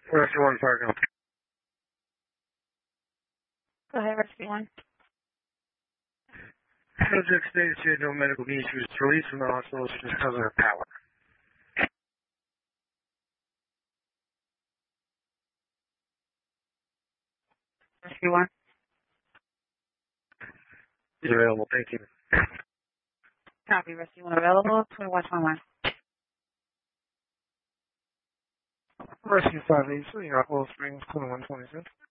Rescue 1, Fire Company. Go ahead, Rescue 1. Subject states she had no medical needs. She was released from the hospital just because of her power. Rescue 1. She's available. Thank you. Copy. Rescue 1 available. 2121. Rescue 583, Rockwell Springs, 2126.